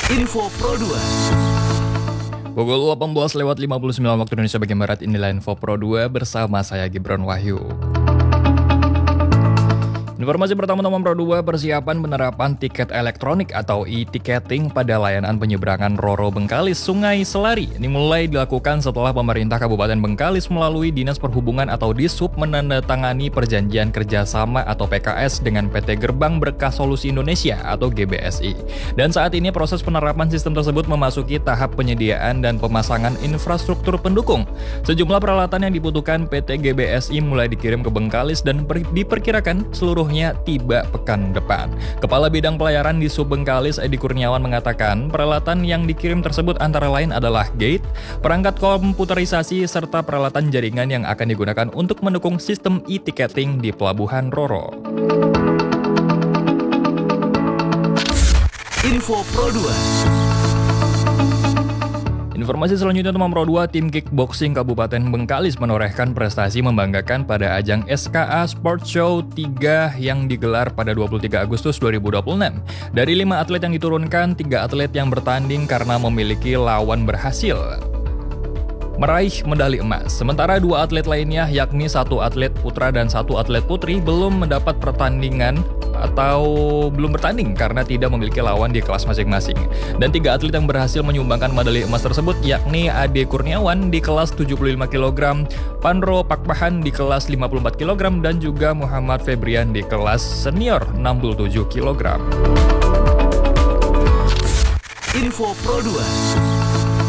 Info Pro 2. Pukul 18:59 waktu Indonesia bagian Barat, inilah Info Pro 2 bersama saya Gibran Wahyu. Informasi pertama Pro 2, persiapan penerapan tiket elektronik atau e-ticketing pada layanan penyeberangan Roro Bengkalis Sungai Selari. Ini mulai dilakukan setelah pemerintah Kabupaten Bengkalis melalui Dinas Perhubungan atau Dishub menandatangani perjanjian kerjasama atau PKS dengan PT Gerbang Berkah Solusi Indonesia atau GBSI. Dan saat ini proses penerapan sistem tersebut memasuki tahap penyediaan dan pemasangan infrastruktur pendukung. Sejumlah peralatan yang dibutuhkan PT GBSI mulai dikirim ke Bengkalis dan diperkirakan seluruhnya tiba pekan depan. Kepala Bidang Pelayaran di Sub Bengkalis, Edi Kurniawan, mengatakan peralatan yang dikirim tersebut antara lain adalah gate, perangkat komputerisasi, serta peralatan jaringan yang akan digunakan untuk mendukung sistem e-ticketing di Pelabuhan Roro. Info Pro 2. Informasi selanjutnya Pro 2, tim kickboxing Kabupaten Bengkalis menorehkan prestasi membanggakan pada ajang SKA Sport Show 3 yang digelar pada 23 Agustus 2026. Dari 5 atlet yang diturunkan, 3 atlet yang bertanding karena memiliki lawan berhasil meraih medali emas. Sementara 2 atlet lainnya, yakni 1 atlet putra dan 1 atlet putri, belum mendapat pertandingan atau belum bertanding karena tidak memiliki lawan di kelas masing-masing. Dan 3 atlet yang berhasil menyumbangkan medali emas tersebut yakni Ade Kurniawan di kelas 75 kg, Panro Pakpahan di kelas 54 kg, dan juga Muhammad Febrian di kelas senior 67 kg. Info Pro 2.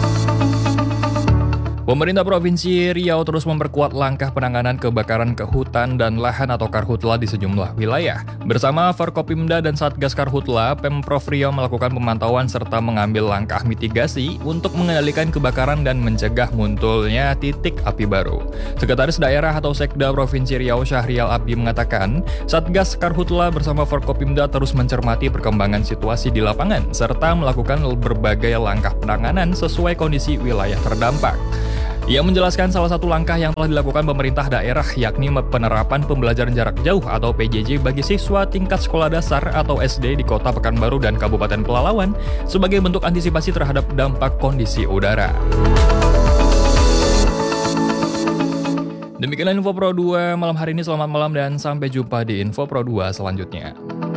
Pemerintah Provinsi Riau terus memperkuat langkah penanganan kebakaran ke hutan dan lahan atau Karhutla di sejumlah wilayah. Bersama Forkopimda dan Satgas Karhutla, Pemprov Riau melakukan pemantauan serta mengambil langkah mitigasi untuk mengendalikan kebakaran dan mencegah munculnya titik api baru. Sekretaris Daerah atau Sekda Provinsi Riau, Syahrial Abdi, mengatakan Satgas Karhutla bersama Forkopimda terus mencermati perkembangan situasi di lapangan serta melakukan berbagai langkah penanganan sesuai kondisi wilayah terdampak. Ia menjelaskan salah satu langkah yang telah dilakukan pemerintah daerah yakni penerapan pembelajaran jarak jauh atau PJJ bagi siswa tingkat sekolah dasar atau SD di Kota Pekanbaru dan Kabupaten Pelalawan sebagai bentuk antisipasi terhadap dampak kondisi udara. Demikianlah Info Pro 2 malam hari ini, selamat malam dan sampai jumpa di Info Pro 2 selanjutnya.